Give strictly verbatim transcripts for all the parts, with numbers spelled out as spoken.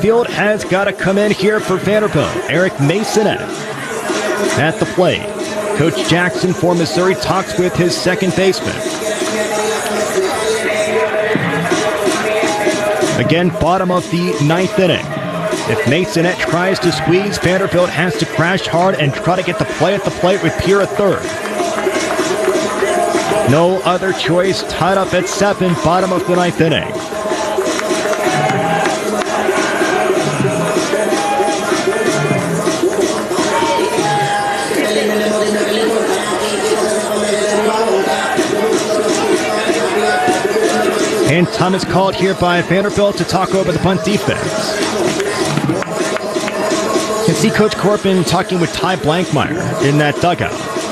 infield has got to come in here for Vanderbilt. Eric Masonette at the plate. Coach Jackson for Missouri talks with his second baseman. Again, bottom of the ninth inning. If Masonette tries to squeeze, Vanderbilt has to crash hard and try to get the play at the plate with Pierre at third. No other choice, tied up at seven, bottom of the ninth inning. And time is called here by Vanderbilt to talk over the punt defense. You can see Coach Corbin talking with Ty Blankmeyer in that dugout.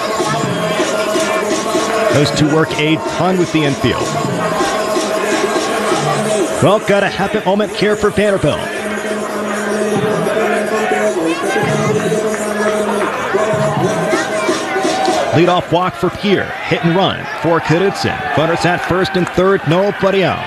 Those two work a ton with the infield. Well, got a happy moment here for Vanderbilt. Leadoff walk for Pierre. Hit and run for Knudsen. Runners at first and third, nobody out.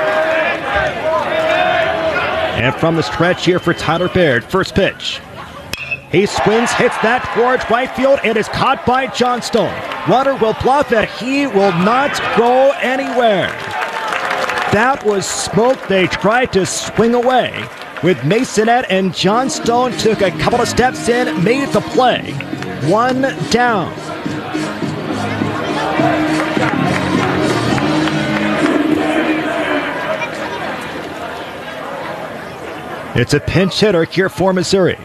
And from the stretch here for Tyler Baird, first pitch. He swings, hits that towards right field. It is caught by Johnstone. Runner will bluff it. He will not go anywhere. That was smoke. They tried to swing away with Masonette, and Johnstone took a couple of steps in, made the play. One down. It's a pinch hitter here for Missouri.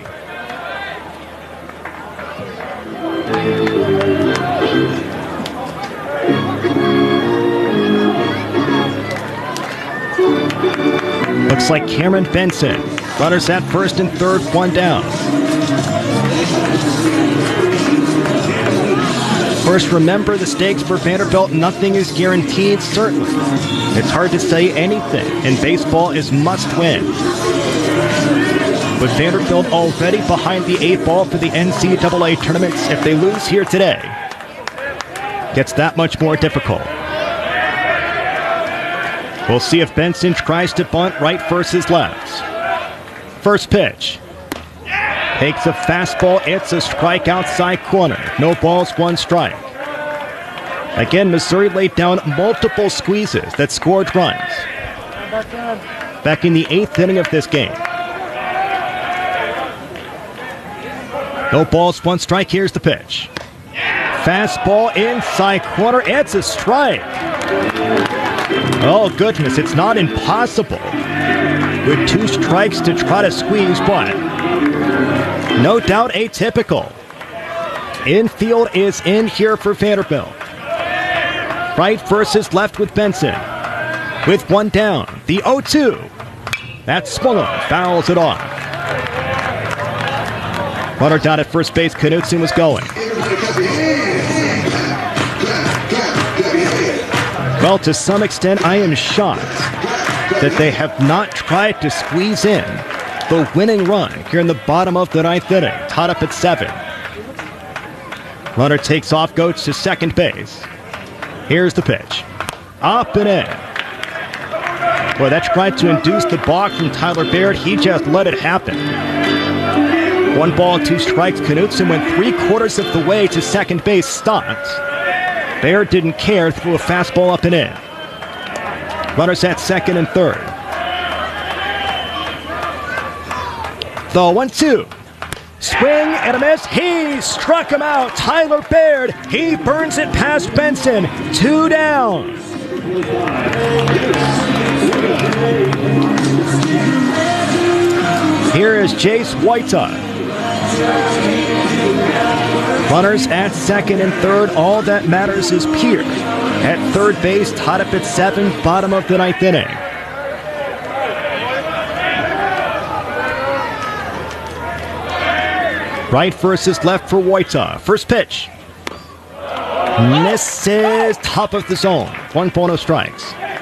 Looks like Cameron Benson. Runners at first and third, one down. First, remember the stakes for Vanderbilt. Nothing is guaranteed, certainly. It's hard to say anything, and baseball is must win. But Vanderbilt already behind the eight ball for the N C double A tournaments. If they lose here today, gets that much more difficult. We'll see if Benson tries to bunt right versus left. First pitch. Takes a fastball. It's a strike outside corner. No balls, one strike. Again, Missouri laid down multiple squeezes that scored runs. Back in the eighth inning of this game. No balls, one strike. Here's the pitch. Fastball inside corner. It's a strike. Oh, goodness. It's not impossible with two strikes to try to squeeze, but no doubt atypical. Infield is in here for Vanderbilt. Right versus left with Benson. With one down. The oh two. That's swung on. Fouls it off. Runner down at first base. Knudsen was going. Well, to some extent, I am shocked that they have not tried to squeeze in the winning run here in the bottom of the ninth inning. Tied up at seven. Runner takes off, goes to second base. Here's the pitch. Up and in. Boy, that tried to induce the balk from Tyler Baird. He just let it happen. One ball, two strikes. Knudsen went three quarters of the way to second base, stopped. Baird didn't care, threw a fastball up and in. Runners at second and third. The one two. Swing and a miss. He struck him out. Tyler Baird. He burns it past Benson. Two down. Here is Jace Whiteside. Runners at second and third. All that matters is Pierre at third base, tied up at seven, bottom of the ninth inning. Right versus left for Whiteside. First pitch. Misses, top of the zone. One ball, no strikes.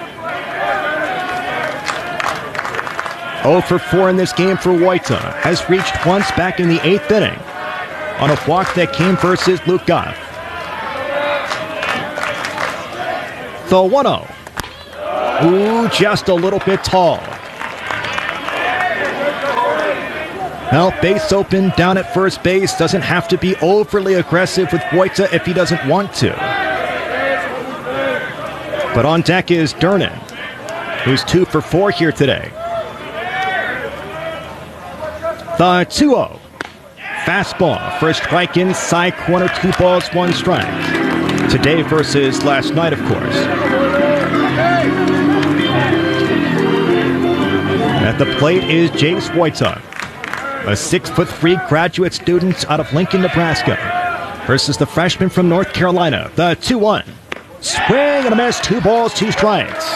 oh for four in this game for Whiteside. Has reached once back in the eighth inning on a walk that came versus Luke Goff. The one oh. Ooh, just a little bit tall. Well, base open down at first base. Doesn't have to be overly aggressive with Wojta if he doesn't want to. But on deck is Durnan, who's two for four here today. The two oh. Fastball. First strike inside corner. Two balls, one strike. Today versus last night, of course. At the plate is Jace Wojta, a six foot three graduate student out of Lincoln, Nebraska, versus the freshman from North Carolina. The two one. Swing and a miss. Two balls, two strikes.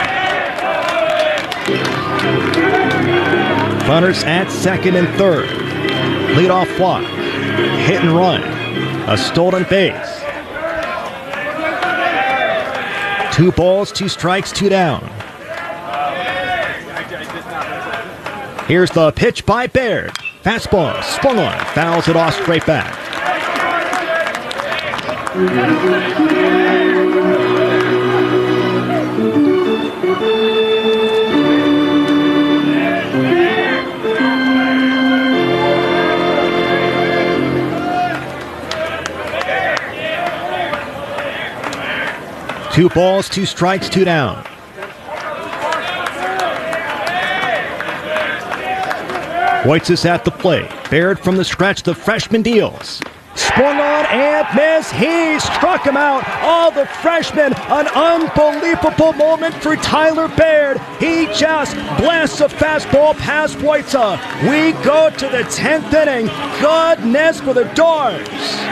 Runners at second and third. Leadoff walk. Hit and run. A stolen base. Two balls, two strikes, two down. Here's the pitch by Baird. Fastball, swung on, fouls it off straight back. Two balls, two strikes, two down. Wojta's at the plate. Baird from the stretch, the freshman deals. Swung on and missed. He struck him out. All the freshmen. An unbelievable moment for Tyler Baird. He just blasts a fastball past Wojta. We go to the tenth inning. Goodness for the Dogs.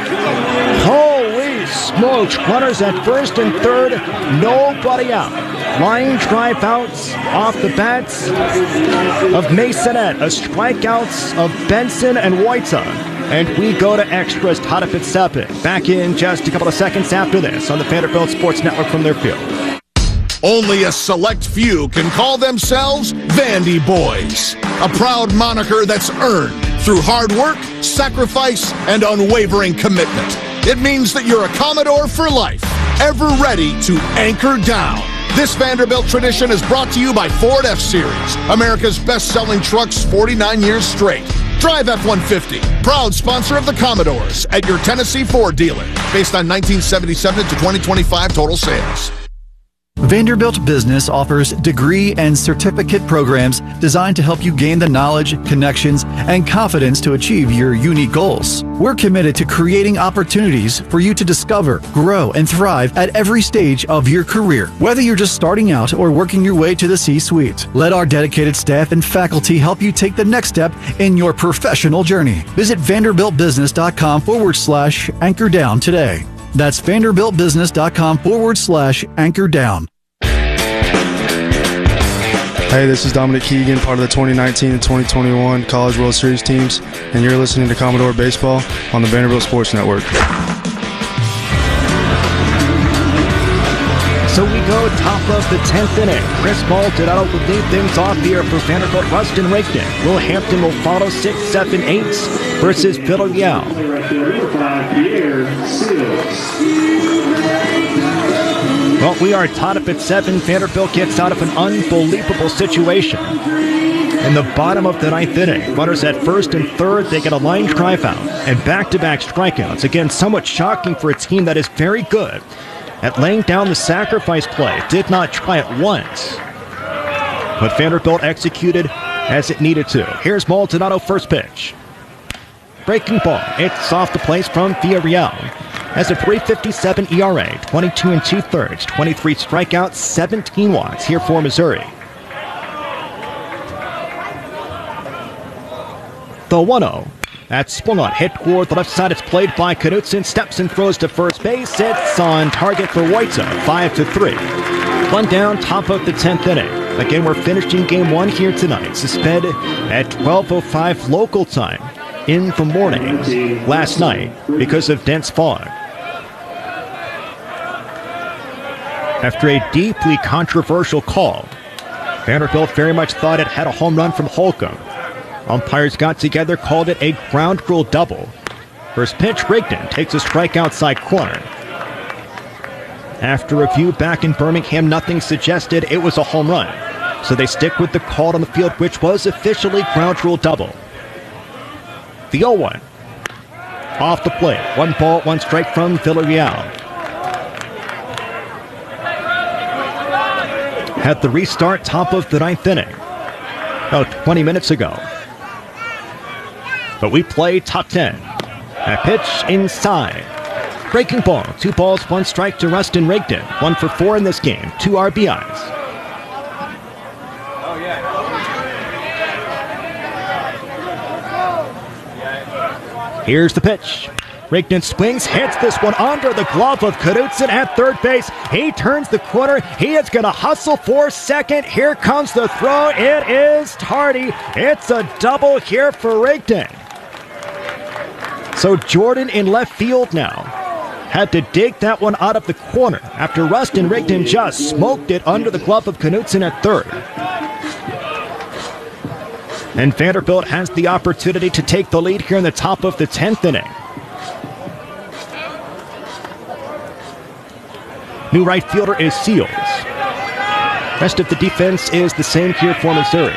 Holy smokes. Runners at first and third. Nobody out. Line drive outs off the bats of Masonette. A strikeouts of Benson and Wojta. And we go to extras, tied up at seven. Back in just a couple of seconds after this on the Vanderbilt Sports Network from their field. Only a select few can call themselves Vandy Boys, a proud moniker that's earned through hard work, sacrifice, and unwavering commitment. It means that you're a Commodore for life, ever ready to anchor down. This Vanderbilt tradition is brought to you by Ford F-Series, America's best-selling trucks forty-nine years straight. Drive F one fifty, proud sponsor of the Commodores at your Tennessee Ford dealer, based on nineteen seventy-seven to twenty twenty-five total sales. Vanderbilt Business offers degree and certificate programs designed to help you gain the knowledge, connections, and confidence to achieve your unique goals. We're committed to creating opportunities for you to discover, grow, and thrive at every stage of your career. Whether you're just starting out or working your way to the C-suite, let our dedicated staff and faculty help you take the next step in your professional journey. Visit vanderbiltbusiness.com forward slash anchor down today. That's vanderbiltbusiness.com forward slash anchor down. Hey, this is Dominic Keegan, part of the twenty nineteen and twenty twenty-one College World Series teams, and you're listening to Commodore Baseball on the Vanderbilt Sports Network. So we go top of the tenth inning. Chris Maldonado will lead things off here for Vanderbilt. Rustin Rigdon. Will Hampton will follow six, seven, eight versus Villarreal. Well, we are tied up at seven. Vanderbilt gets out of an unbelievable situation. In the bottom of the ninth inning, runners at first and third, they get a line drive out and back-to-back strikeouts. Again, somewhat shocking for a team that is very good at laying down the sacrifice play. Did not try it once, but Vanderbilt executed as it needed to. Here's Maldonado, first pitch. Breaking ball. It's off the place from Villarreal. Has a three fifty-seven E R A, twenty-two and two-thirds, twenty-three strikeouts, seventeen walks here for Missouri. The one oh. That's swung on, hit toward the left side. It's played by Knutson. Steps and throws to first base. It's on target for Wojta, five to three. One down, top of the tenth inning. Again, we're finishing game one here tonight. Suspended at twelve oh five local time in the morning last night because of dense fog. After a deeply controversial call, Vanderbilt very much thought it had a home run from Holcomb. Umpires got together, called it a ground rule double. First pitch, Rigdon takes a strike outside corner. After review back in Birmingham, nothing suggested it was a home run. So they stick with the call on the field, which was officially ground rule double. The oh one. Off the plate. One ball, one strike from Villarreal. Had the restart top of the ninth inning. About twenty minutes ago. But we play top ten. A pitch inside. Breaking ball. Two balls, one strike to Rustin Rigdon. One for four in this game. Two R B Is. Here's the pitch. Rigdon swings, hits this one under the glove of Knutson at third base. He turns the corner. He is going to hustle for second. Here comes the throw. It is tardy. It's a double here for Rigdon. So Jordan in left field now. Had to dig that one out of the corner after Rustin Rigdon just smoked it under the glove of Knutson at third. And Vanderbilt has the opportunity to take the lead here in the top of the tenth inning. New right fielder is Seals. Rest of the defense is the same here for Missouri.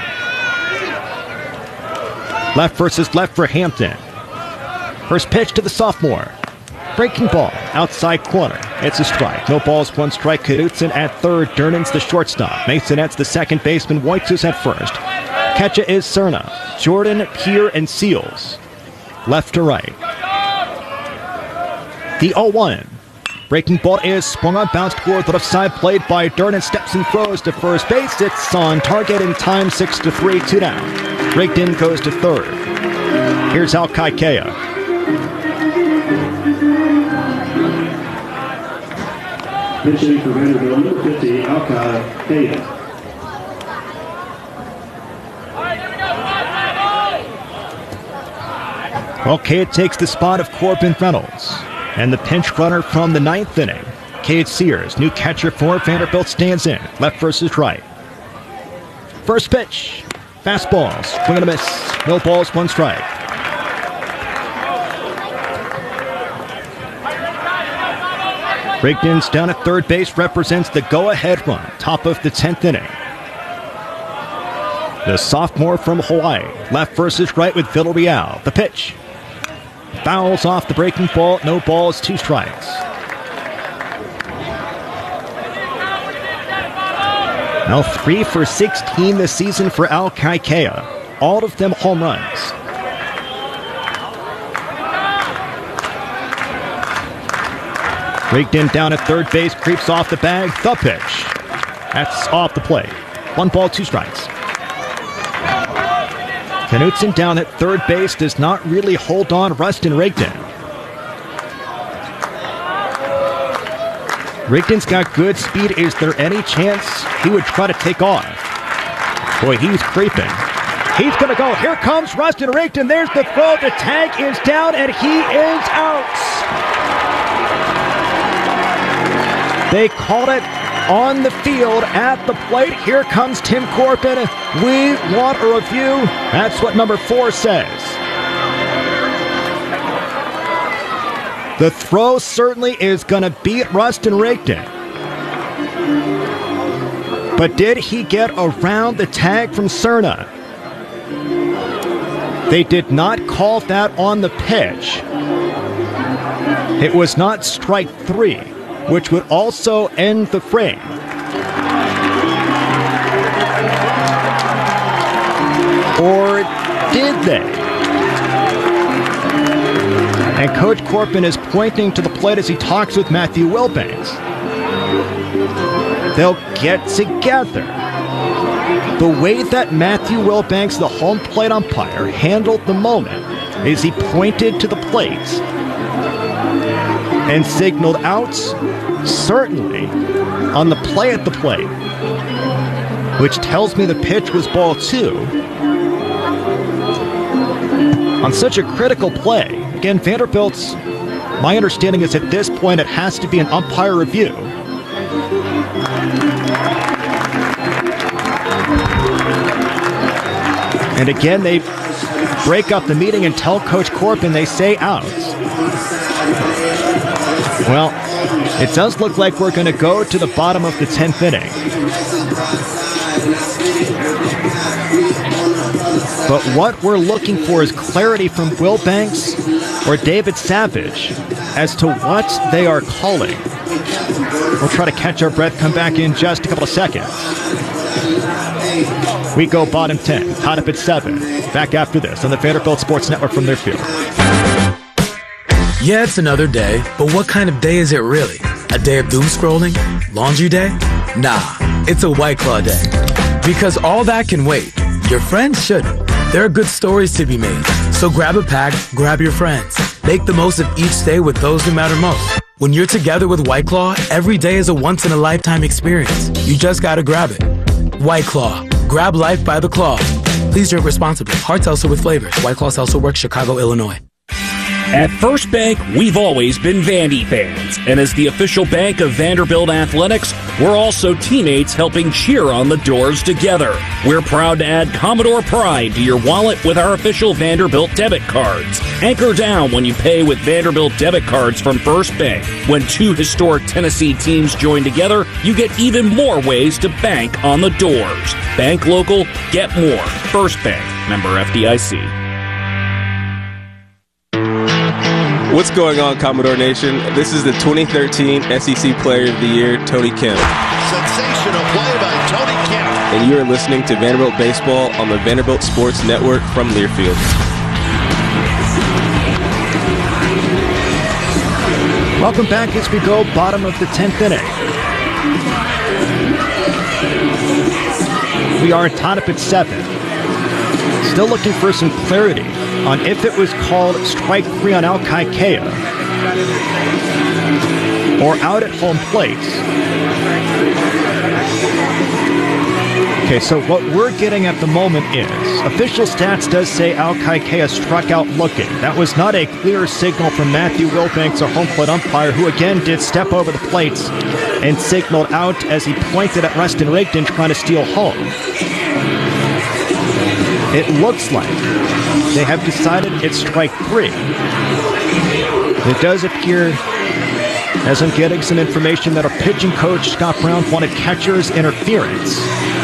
Left versus left for Hampton. First pitch to the sophomore. Breaking ball, outside corner. It's a strike. No balls, one strike. Knutson at third. Durnan's the shortstop. Masonette's the second baseman. Wojciech's at first. Catcher is Cerna. Jordan, Peer, and Seals. Left to right. The oh one. Breaking ball is swung on, bounced toward the left side, played by Durnan. Steps and throws to first base. It's on target in time, six to three, two down. Rigdon goes to third. Here's Al Kaikea. Pitching for Vanderbilt, number fifty, Al Kaikea. Well, Cade takes the spot of Corbin Reynolds. And the pinch runner from the ninth inning, Cade Sears, new catcher for Vanderbilt, stands in. Left versus right. First pitch. Fastball. Swing and a miss. No balls, one strike. Rigdon's down at third base, represents the go-ahead run. Top of the tenth inning. The sophomore from Hawaii. Left versus right with Villarreal. The pitch. Fouls off the breaking ball. No balls, two strikes. Now three for sixteen this season for Al Kaikea. All of them home runs. Rigdon down at third base, creeps off the bag. The pitch. That's off the plate. One ball, two strikes. Knutson down at third base does not really hold on Rustin Rigdon. Rigdon's got good speed. Is there any chance he would try to take off? Boy, he's creeping. He's going to go. Here comes Rustin Rigdon. There's the throw. The tag is down, and he is out. They called it on the field at the plate. Here comes Tim Corbin. We want a review. That's what number four says. The throw certainly is going to beat Rustin Rigdon. But did he get around the tag from Cerna? They did not call that on the pitch. It was not strike three, which would also end the frame. Or did they? And Coach Corbin is pointing to the plate as he talks with Matthew Wilbanks. They'll get together. The way that Matthew Wilbanks, the home plate umpire, handled the moment is he pointed to the plate and signaled outs, certainly, on the play at the plate, which tells me the pitch was ball two. On such a critical play, again, Vanderbilt's, my understanding is at this point it has to be an umpire review. And again, they break up the meeting and tell Coach Corbin they say outs. Well, it does look like we're going to go to the bottom of the tenth inning. But what we're looking for is clarity from Will Banks or David Savage as to what they are calling. We'll try to catch our breath, come back in just a couple of seconds. We go bottom ten, tied up at seven. Back after this on the Vanderbilt Sports Network from Learfield. Yeah, it's another day, but what kind of day is it really? A day of doom scrolling? Laundry day? Nah, it's a White Claw day. Because all that can wait. Your friends shouldn't. There are good stories to be made. So grab a pack, grab your friends. Make the most of each day with those who matter most. When you're together with White Claw, every day is a once-in-a-lifetime experience. You just gotta grab it. White Claw. Grab life by the claw. Please drink responsibly. Hard seltzer with flavors. White Claw Seltzer Works, Chicago, Illinois. At First Bank, we've always been Vandy fans, and as the official bank of Vanderbilt Athletics, we're also teammates helping cheer on the Doors together. We're proud to add Commodore Pride to your wallet with our official Vanderbilt debit cards. Anchor down when you pay with Vanderbilt debit cards from First Bank. When two historic Tennessee teams join together, you get even more ways to bank on the Doors. Bank local, get more. First Bank, member F D I C. What's going on, Commodore Nation? This is the twenty thirteen S E C Player of the Year, Tony Kemp. Sensational play by Tony Kemp. And you are listening to Vanderbilt Baseball on the Vanderbilt Sports Network from Learfield. Welcome back as we go bottom of the tenth inning. We are tied up at seven. Still looking for some clarity on if it was called strike three on Al-Kai Kea or out at home plate. Okay, so what we're getting at the moment is official stats does say Al-Kai Kea struck out looking. That was not a clear signal from Matthew Wilbanks, our home plate umpire, who again did step over the plates and signaled out as he pointed at Rustin Rigdon trying to steal home. It looks like they have decided it's strike three. It does appear, as I'm getting some information, that our pitching coach, Scott Brown, wanted catcher's interference,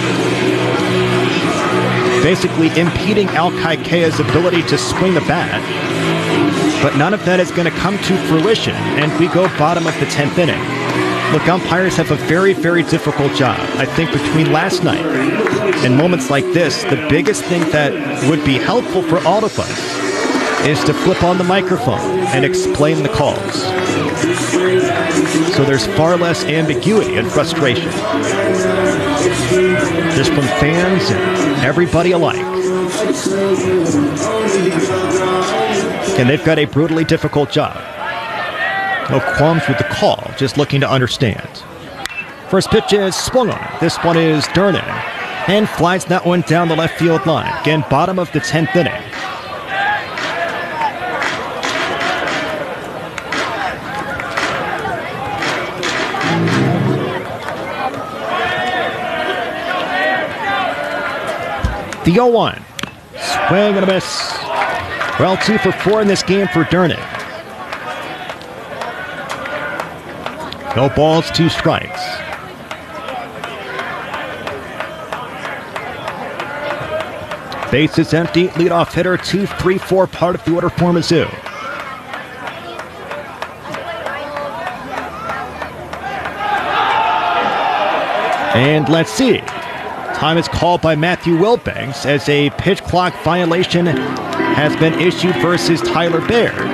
basically impeding Al-Kai Kea's ability to swing the bat. But none of that is going to come to fruition, and we go bottom of the tenth inning. Look, umpires have a very, very difficult job. I think between last night and moments like this, the biggest thing that would be helpful for all of us is to flip on the microphone and explain the calls. So there's far less ambiguity and frustration, just from fans and everybody alike. And they've got a brutally difficult job. No qualms with the call, just looking to understand. First pitch is swung on. This one is Durnan, and flies that one down the left field line. Again, bottom of the tenth inning. The oh one. Swing and a miss. Well, two for four in this game for Durnan. No balls, two strikes. Bases empty, leadoff hitter, two three four, part of the order for Mizzou. And let's see. Time is called by Matthew Wilbanks as a pitch clock violation has been issued versus Tyler Baird.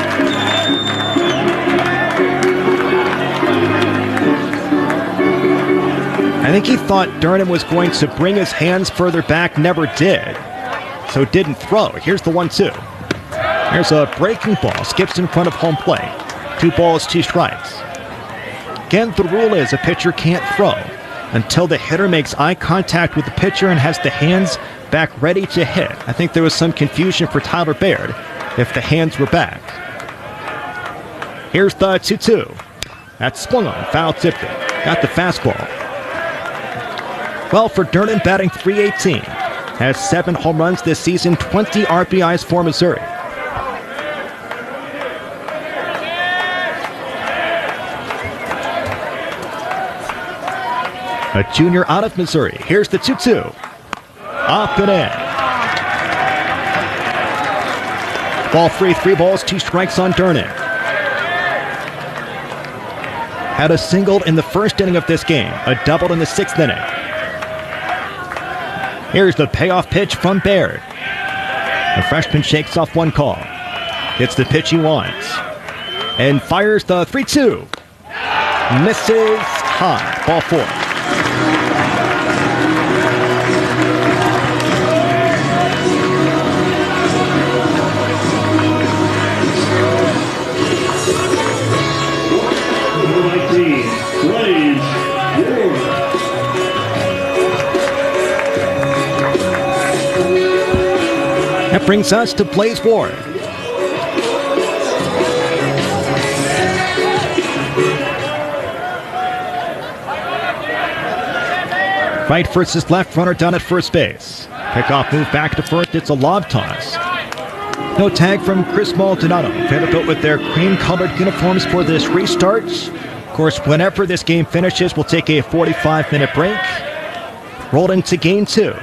I think he thought Durnan was going to bring his hands further back, never did. So didn't throw. Here's the one two. Here's a breaking ball, skips in front of home plate. Two balls, two strikes. Again, the rule is a pitcher can't throw until the hitter makes eye contact with the pitcher and has the hands back ready to hit. I think there was some confusion for Tyler Baird if the hands were back. Here's the two two. That's swung on, foul tipped it. Got the fastball. Well, for Durnan, batting three eighteen. Has seven home runs this season, twenty R B Is for Missouri. A junior out of Missouri. Here's the two two. Up and in. Ball three, three balls, two strikes on Durnin. Had a single in the first inning of this game, a double in the sixth inning. Here's the payoff pitch from Baird. The freshman shakes off one call. It's the pitch he wants. And fires the three two. Misses high. Ball four. That brings us to Blaze Ward. Right versus left, runner down at first base. Pickoff move back to first, it's a lob toss. No tag from Chris Maldonado. Vanderbilt with their cream-colored uniforms for this restart. Of course, whenever this game finishes, we'll take a forty-five minute break. Rolled into game two.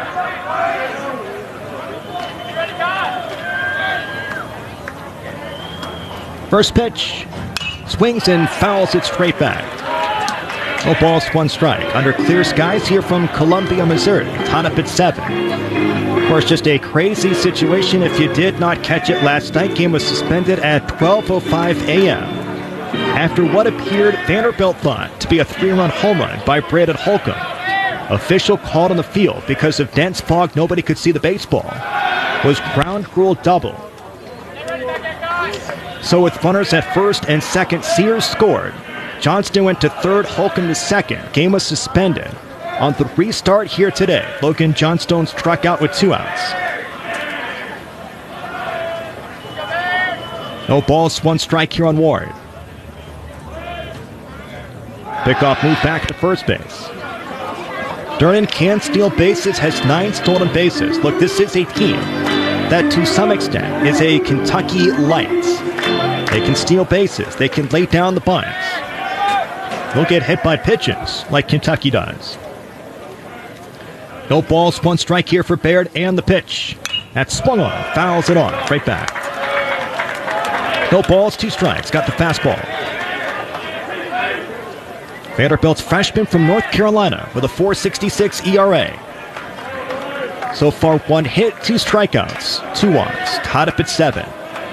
First pitch, swings and fouls it straight back. No balls, one strike. Under clear skies here from Columbia, Missouri, tied up at seven. Of course, just a crazy situation. If you did not catch it last night, game was suspended at twelve oh five a m after what appeared Vanderbilt thought to be a three-run home run by Braden Holcomb. Official called on the field because of dense fog, nobody could see the baseball. Was ground rule double. So with runners at first and second, Sears scored. Johnston went to third, Holcomb to second. Game was suspended. On the restart here today, Logan Johnstone struck out with two outs. No balls, one strike here on Ward. Pickoff move back to first base. Durnin can steal bases, has nine stolen bases. Look, this is a team that to some extent is a Kentucky light. They can steal bases. They can lay down the bunts. They'll get hit by pitches like Kentucky does. No balls, one strike here for Baird, and the pitch. That's swung on, fouls it on, right back. No balls, two strikes, got the fastball. Vanderbilt's freshman from North Carolina with a four sixty-six E R A. So far, one hit, two strikeouts, two walks, tied up at seven.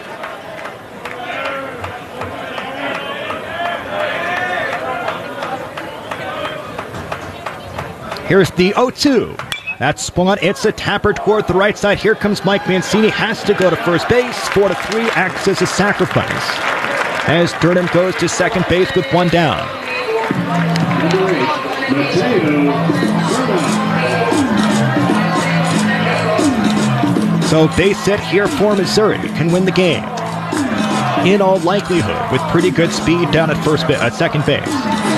Here's the oh two. That's swung on. It's a tapper toward the right side. Here comes Mike Mancini. Has to go to first base. Four to three acts as a sacrifice. As Durnin goes to second base with one down. So base hit here for Missouri can win the game. In all likelihood, with pretty good speed down at first base, at second base.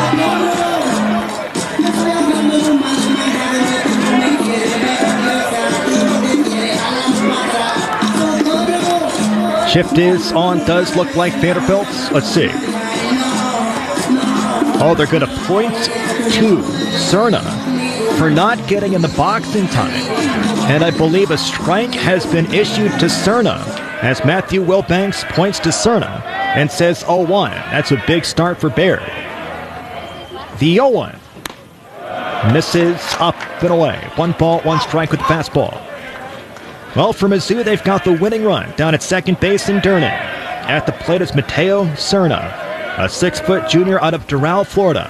Shift is on, does look like Vanderbilt's. Let's see. Oh, they're going to point to Cerna for not getting in the box in time. And I believe a strike has been issued to Cerna as Matthew Wilbanks points to Cerna and says oh one. That's a big start for Baird. The oh one misses up and away. One ball, one strike with the fastball. Well, for Mizzou, they've got the winning run down at second base in Durnin. At the plate is Mateo Cerna, a six-foot junior out of Doral, Florida.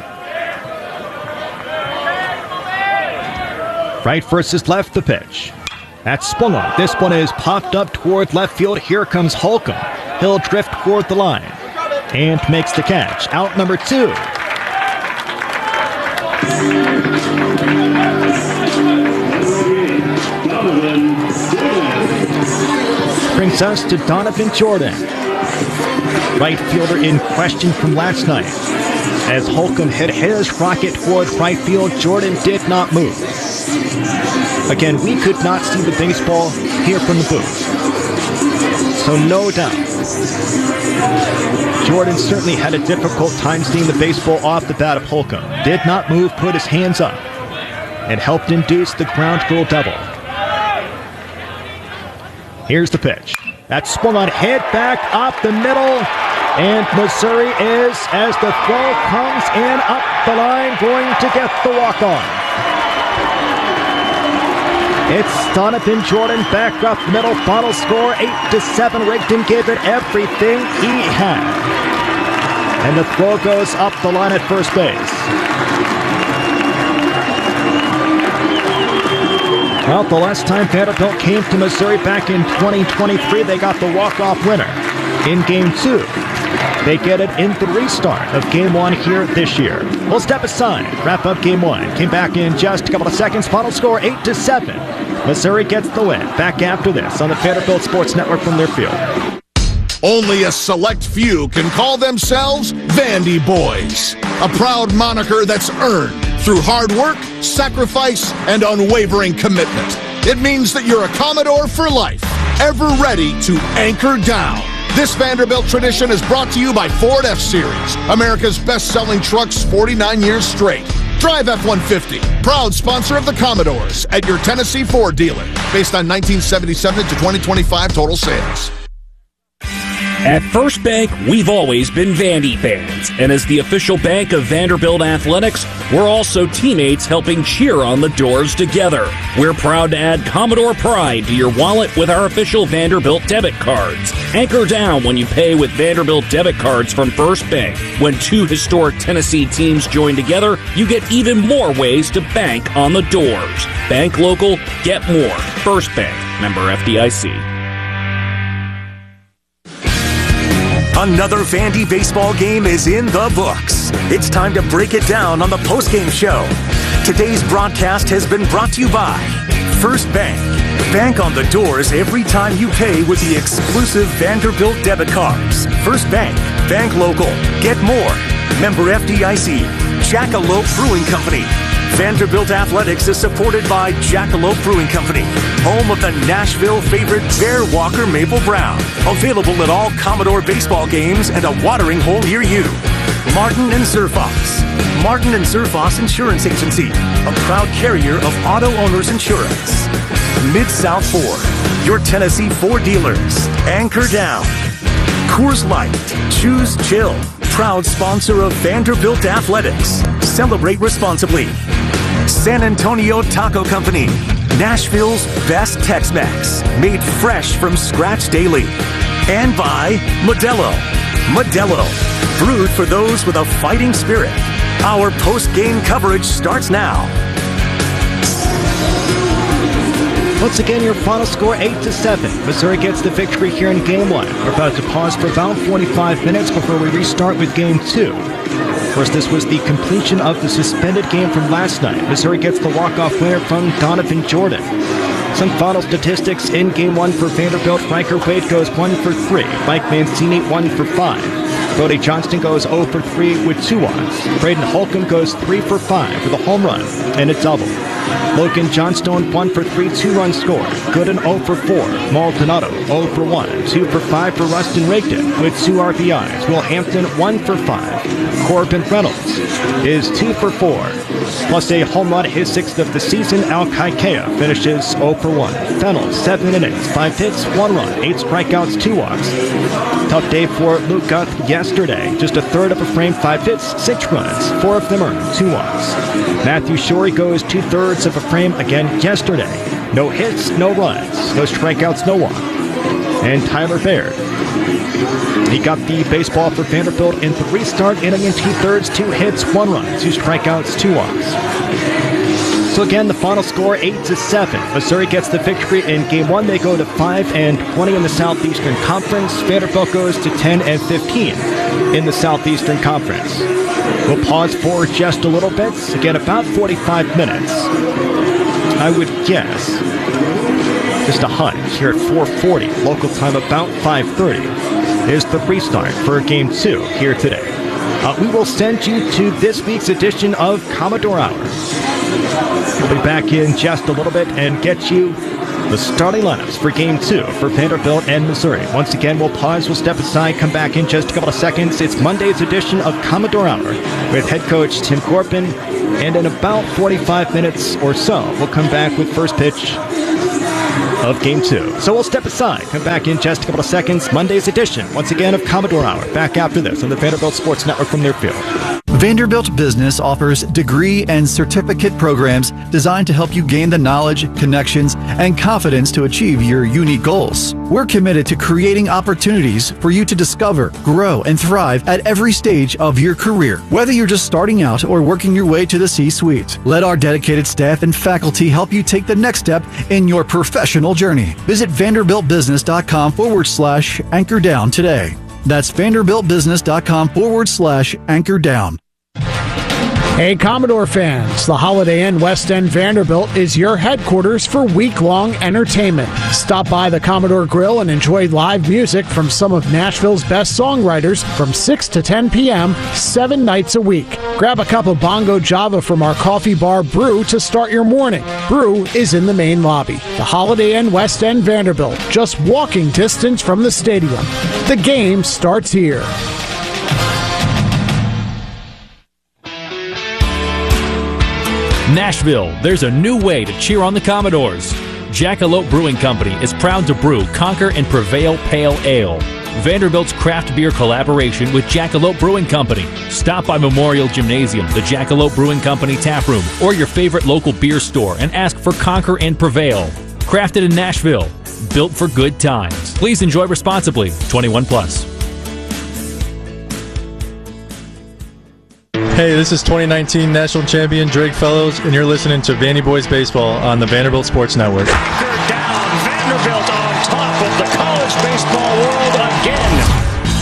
Right versus left, the pitch. That's swung on. This one is popped up toward left field. Here comes Holcomb. He'll drift toward the line and makes the catch. Out number two. Brings us to Donovan Jordan. Right fielder in question from last night. As Holcomb hit his rocket toward right field, Jordan did not move. Again, we could not see the baseball here from the booth. So no doubt, Jordan certainly had a difficult time seeing the baseball off the bat of Holcomb. Did not move, put his hands up, and helped induce the ground rule double. Here's the pitch. That swung on hit back up the middle. And Missouri is, as the throw comes in up the line, going to get the walk-on. It's Donovan Jordan back up the middle. Final score eight to seven. Rigdon gave it everything he had. And the throw goes up the line at first base. Well, the last time Vanderbilt came to Missouri back in twenty twenty-three, they got the walk-off winner in game two. They get it in the restart of game one here this year. We'll step aside, wrap up game one. Came back in just a couple of seconds. Final score eight to seven. Missouri gets the win. Back after this on the Vanderbilt Sports Network from their field. Only a select few can call themselves Vandy Boys, a proud moniker that's earned through hard work, sacrifice, and unwavering commitment. It means that you're a Commodore for life, ever ready to anchor down. This Vanderbilt tradition is brought to you by Ford F-Series, America's best-selling trucks forty-nine years straight. Drive F one fifty, proud sponsor of the Commodores at your Tennessee Ford dealer, based on nineteen seventy-seven to twenty twenty-five total sales. At First Bank, we've always been Vandy fans, and as the official bank of Vanderbilt Athletics, we're also teammates helping cheer on the Doors together. We're proud to add Commodore Pride to your wallet with our official Vanderbilt debit cards. Anchor down when you pay with Vanderbilt debit cards from First Bank. When two historic Tennessee teams join together, you get even more ways to bank on the Doors. Bank local, get more. First Bank, member F D I C. Another Vandy baseball game is in the books. It's time to break it down on the postgame show. Today's broadcast has been brought to you by First Bank. Bank on the Doors every time you pay with the exclusive Vanderbilt debit cards. First Bank. Bank local. Get more. Member F D I C. Jackalope Brewing Company. Vanderbilt Athletics is supported by Jackalope Brewing Company, home of the Nashville favorite Bear Walker Maple Brown. Available at all Commodore baseball games and a watering hole near you. Martin and Surfoss. Martin and Surfoss Insurance Agency, a proud carrier of auto owners insurance. Mid-South Ford, your Tennessee Ford dealers. Anchor down. Coors Light, choose chill. Proud sponsor of Vanderbilt Athletics. Celebrate responsibly. San Antonio Taco Company, Nashville's best Tex-Mex, made fresh from scratch daily. And by Modelo. Modelo, brewed for those with a fighting spirit. Our post-game coverage starts now. Once again, your final score eight to seven. Missouri gets the victory here in game one. We're about to pause for about forty-five minutes before we restart with game two. Of course, this was the completion of the suspended game from last night. Missouri gets the walk-off winner from Donovan Jordan. Some final statistics in game one for Vanderbilt. Riker Wade goes one for three. Mike Mancini one for five. Bodie Johnston goes zero for three with two walks. Braden Holcomb goes three for five with a home run and a double. Logan Johnstone one for three, two-run score. Gooden zero for four. Maldonado zero for one. two for five for Rustin Rigdon with two R B Is. Will Hampton one for five. Corbin Reynolds is two for four. Plus a home run, his sixth of the season. Al Kaikea finishes zero for one. Fennell, seven innings, five hits, one run, eight strikeouts, two walks. Tough day for Luke Guth yesterday. Just a third of a frame, five hits, six runs, four of them earned, two walks. Matthew Shorey goes two-thirds of a frame again yesterday. No hits, no runs, no strikeouts, no walk. And Tyler Baird, he got the baseball for Vanderbilt in the restart, inning in two-thirds, two hits, one run, two strikeouts, two walks. So again, the final score eight to seven. Missouri gets the victory in game one. They go to five and twenty in the Southeastern Conference. Vanderbilt goes to ten and fifteen in the Southeastern Conference. We'll pause for just a little bit. Again, about forty-five minutes. I would guess, just a hunch, here at four forty, local time about five thirty, is the restart for game two here today. Uh, we will send you to this week's edition of Commodore Hour. We'll be back in just a little bit and get you the starting lineups for game two for Vanderbilt and Missouri. Once again, we'll pause, we'll step aside, come back in just a couple of seconds. It's Monday's edition of Commodore Hour with head coach Tim Corbin. And in about forty-five minutes or so, we'll come back with first pitch of Game two. So we'll step aside, come back in just a couple of seconds. Monday's edition, once again, of Commodore Hour. Back after this on the Vanderbilt Sports Network from Learfield. Vanderbilt Business offers degree and certificate programs designed to help you gain the knowledge, connections, and confidence to achieve your unique goals. We're committed to creating opportunities for you to discover, grow, and thrive at every stage of your career. Whether you're just starting out or working your way to the C-suite, let our dedicated staff and faculty help you take the next step in your professional journey. Visit vanderbiltbusiness.com forward slash anchor down today. That's vanderbiltbusiness.com forward slash anchor down. Hey, Commodore fans, the Holiday Inn West End Vanderbilt is your headquarters for week-long entertainment. Stop by the Commodore Grill and enjoy live music from some of Nashville's best songwriters from six to ten p.m., seven nights a week. Grab a cup of Bongo Java from our coffee bar Brew to start your morning. Brew is in the main lobby. The Holiday Inn West End Vanderbilt, just walking distance from the stadium. The game starts here. Nashville, there's a new way to cheer on the Commodores. Jackalope Brewing Company is proud to brew Conquer and Prevail Pale Ale, Vanderbilt's craft beer collaboration with Jackalope Brewing Company. Stop by Memorial Gymnasium, the Jackalope Brewing Company tap room, or your favorite local beer store and ask for Conquer and Prevail. Crafted in Nashville, built for good times. Please enjoy responsibly. twenty-one plus. Hey, this is twenty nineteen national champion Drake Fellows, and you're listening to Vandy Boys Baseball on the Vanderbilt Sports Network. Anchor down, Vanderbilt on top of the college baseball world again.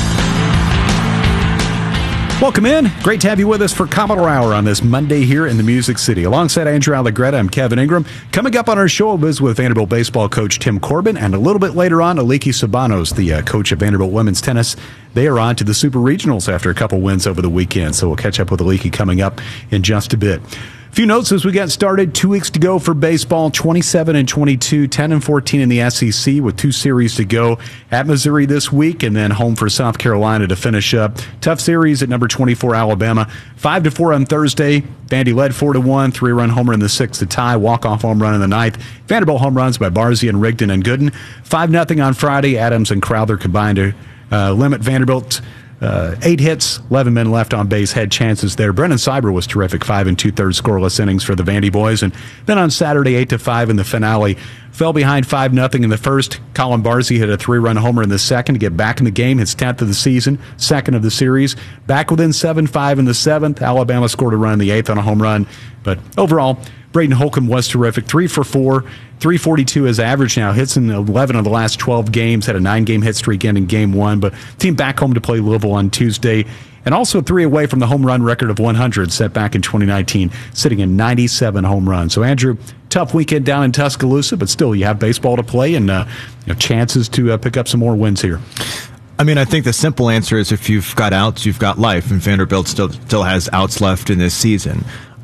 Welcome in. Great to have you with us for Commodore Hour on this Monday here in the Music City. Alongside Andrew Allegretta, I'm Kevin Ingram. Coming up on our show, we'll visit with Vanderbilt baseball coach Tim Corbin, and a little bit later on, Aliki Sabanos, the uh, coach of Vanderbilt women's tennis. They are on to the Super Regionals after a couple wins over the weekend, so we'll catch up with Aliki coming up in just a bit. A few notes as we get started. Two weeks to go for baseball, twenty-seven and twenty-two, ten and fourteen in the S E C with two series to go at Missouri this week and then home for South Carolina to finish up. Tough series at number twenty-four, Alabama. five to four on Thursday. Vandy led four to one, three-run homer in the sixth to tie, walk-off home run in the ninth. Vanderbilt home runs by Barzia and Rigdon and Gooden. five nothing on Friday. Adams and Crowther combined to uh, limit Vanderbilt. Uh, eight hits, eleven men left on base, had chances there. Brennan Cyber was terrific, five and two-thirds scoreless innings for the Vandy boys. And then on Saturday, eight to five in the finale, fell behind five nothing in the first. Colin Barzia hit a three-run homer in the second to get back in the game, his tenth of the season, second of the series. Back within seven five in the seventh. Alabama scored a run in the eighth on a home run. But overall, Braden Holcomb was terrific, three for four. three forty-two is average now. Hits in eleven of the last twelve games. Had a nine-game hit streak ending game one. But team back home to play Louisville on Tuesday. And also three away from the home run record of one hundred set back in twenty nineteen, sitting in ninety-seven home runs. So, Andrew, tough weekend down in Tuscaloosa, but still you have baseball to play and uh, you know, chances to uh, pick up some more wins here. I mean, I think the simple answer is if you've got outs, you've got life, and Vanderbilt still still has outs left in this season.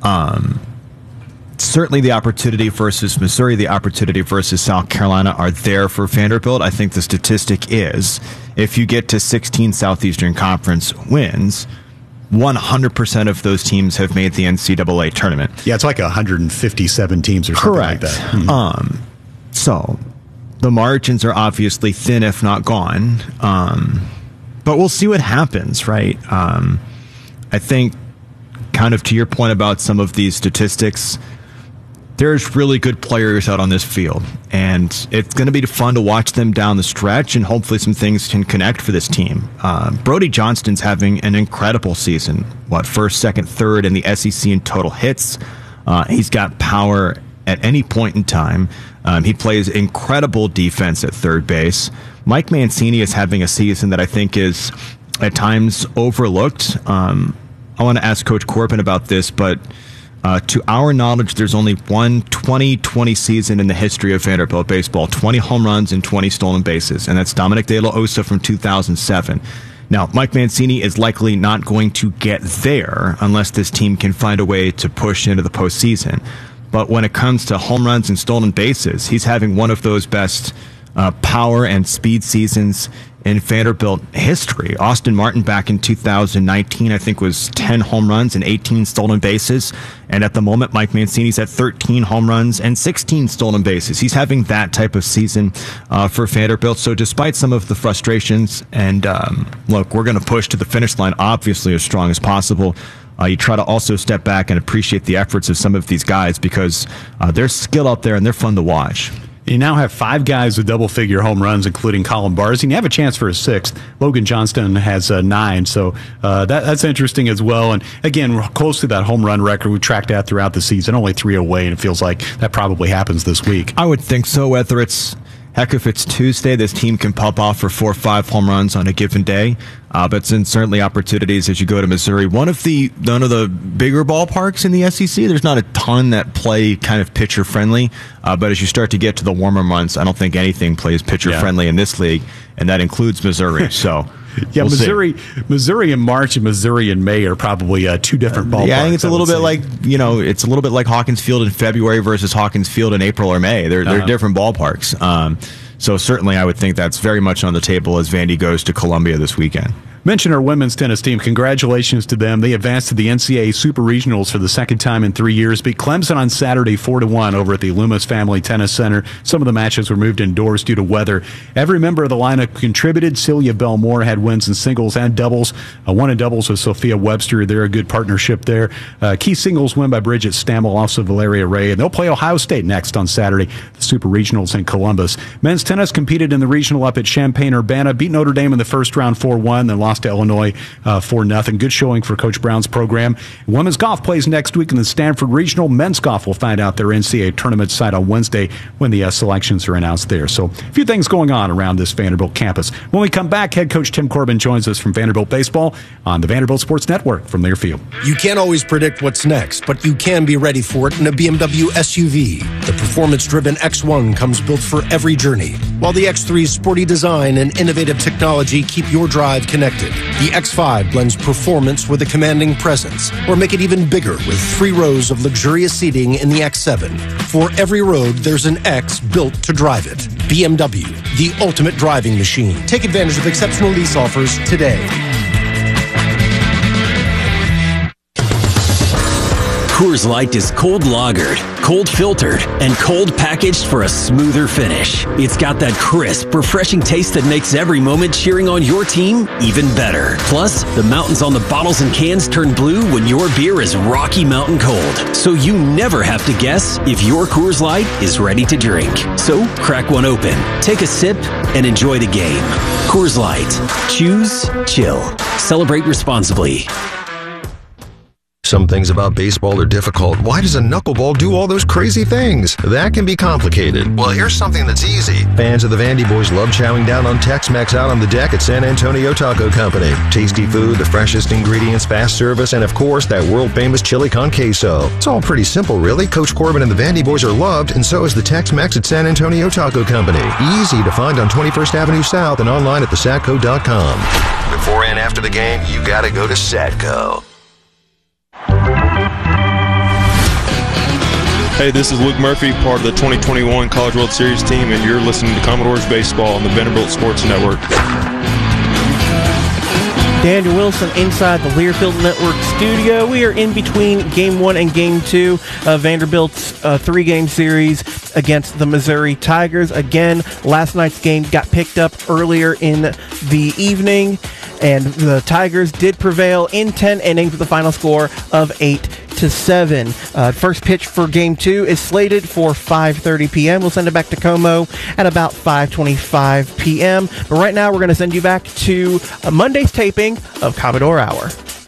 Um Certainly the opportunity versus Missouri, the opportunity versus South Carolina are there for Vanderbilt. I think the statistic is if you get to sixteen Southeastern Conference wins, one hundred percent of those teams have made the N C double A tournament. Yeah, it's like one hundred fifty-seven teams or something Correct. like that. Mm-hmm. Um, so the margins are obviously thin, if not gone. Um, but we'll see what happens, right? Um, I think kind of to your point about some of these statistics, there's really good players out on this field, and it's going to be fun to watch them down the stretch, and hopefully some things can connect for this team. Uh, Brody Johnston's having an incredible season. What, first, second, third in the S E C in total hits. Uh, he's got power at any point in time. Um, he plays incredible defense at third base. Mike Mancini is having a season that I think is at times overlooked. Um, I want to ask Coach Corbin about this, but Uh, to our knowledge, there's only one twenty twenty season in the history of Vanderbilt baseball, twenty home runs and twenty stolen bases, and that's Dominic De La Osa from two thousand seven. Now, Mike Mancini is likely not going to get there unless this team can find a way to push into the postseason. But when it comes to home runs and stolen bases, he's having one of those best uh, power and speed seasons in Vanderbilt history. Austin Martin back in two thousand nineteen, I think, was ten home runs and eighteen stolen bases. And at the moment, Mike Mancini's at thirteen home runs and sixteen stolen bases. He's having that type of season uh, for Vanderbilt. So despite some of the frustrations, and um, look, we're going to push to the finish line, obviously, as strong as possible. Uh, you try to also step back and appreciate the efforts of some of these guys because uh, they're skilled out there and they're fun to watch. You now have five guys with double-figure home runs, including Colin Barzini. You have a chance for a sixth. Logan Johnston has uh, nine, so uh, that, that's interesting as well. And again, we're close to that home run record. We tracked that throughout the season, only three away, and it feels like that probably happens this week. I would think so, whether it's heck, if it's Tuesday, this team can pop off for four or five home runs on a given day. Uh, but then certainly opportunities as you go to Missouri. One of the one of the bigger ballparks in the S E C. There's not a ton that play kind of pitcher friendly, uh, but as you start to get to the warmer months, I don't think anything plays pitcher yeah. friendly in this league, and that includes Missouri. So. Yeah, we'll Missouri, see. Missouri in March and Missouri in May are probably uh, two different ballparks. Yeah, I think it's a little bit say. like you know, it's a little bit like Hawkins Field in February versus Hawkins Field in April or May. They're they're uh-huh. different ballparks. Um, so certainly, I would think that's very much on the table as Vandy goes to Columbia this weekend. Mention our women's tennis team. Congratulations to them. They advanced to the N C double A Super Regionals for the second time in three years. Beat Clemson on Saturday four to one over at the Loomis Family Tennis Center. Some of the matches were moved indoors due to weather. Every member of the lineup contributed. Celia Belmore had wins in singles and doubles. Uh, one in doubles with Sophia Webster. They're a good partnership there. Uh, key singles win by Bridget Stammel, also Valeria Ray. And they'll play Ohio State next on Saturday, the Super Regionals in Columbus. Men's tennis competed in the regional up at Champaign-Urbana. Beat Notre Dame in the first round four one, then lost to Illinois uh, four nothing. Good showing for Coach Brown's program. Women's golf plays next week in the Stanford Regional. Men's golf will find out their N C double A tournament site on Wednesday when the uh, selections are announced there. So a few things going on around this Vanderbilt campus. When we come back, head coach Tim Corbin joins us from Vanderbilt Baseball on the Vanderbilt Sports Network from Learfield. You can't always predict what's next, but you can be ready for it in a B M W S U V. The performance-driven X one comes built for every journey, while the X three's sporty design and innovative technology keep your drive connected. The X five blends performance with a commanding presence, or make it even bigger with three rows of luxurious seating in the X seven. For every road, there's an X built to drive it. B M W, the ultimate driving machine. Take advantage of exceptional lease offers today. Coors Light is cold lagered, cold filtered, and cold packaged for a smoother finish. It's got that crisp, refreshing taste that makes every moment cheering on your team even better. Plus, the mountains on the bottles and cans turn blue when your beer is Rocky Mountain cold. So you never have to guess if your Coors Light is ready to drink. So crack one open, take a sip, and enjoy the game. Coors Light. Choose chill. Celebrate responsibly. Some things about baseball are difficult. Why does a knuckleball do all those crazy things? That can be complicated. Well, here's something that's easy. Fans of the Vandy Boys love chowing down on Tex-Mex out on the deck at San Antonio Taco Company. Tasty food, the freshest ingredients, fast service, and of course, that world-famous chili con queso. It's all pretty simple, really. Coach Corbin and the Vandy Boys are loved, and so is the Tex-Mex at San Antonio Taco Company. Easy to find on twenty-first Avenue South and online at the satco dot com. Before and after the game, you gotta go to Satco. Hey, this is Luke Murphy, part of the twenty twenty-one College World Series team, and you're listening to Commodores Baseball on the Vanderbilt Sports Network. Daniel Wilson inside the Learfield Network studio. We are in between Game one and Game two of Vanderbilt's uh, three-game series against the Missouri Tigers. Again, last night's game got picked up earlier in the evening, and the Tigers did prevail in ten innings with a final score of eight to seven. Uh, first pitch for Game two is slated for five thirty p.m. We'll send it back to Como at about five twenty-five p.m. But right now, we're going to send you back to uh, Monday's taping of Commodore Hour.